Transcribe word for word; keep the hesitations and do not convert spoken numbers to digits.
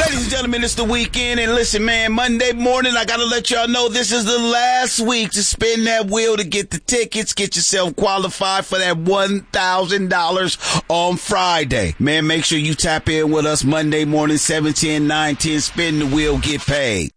Ladies and gentlemen, it's the weekend, and listen, man, Monday morning, I gotta let y'all know this is the last week to spin that wheel to get the tickets. Get yourself qualified for that one thousand dollars on Friday. Man, make sure you tap in with us Monday morning, seven ten, nine ten, spin the wheel, get paid.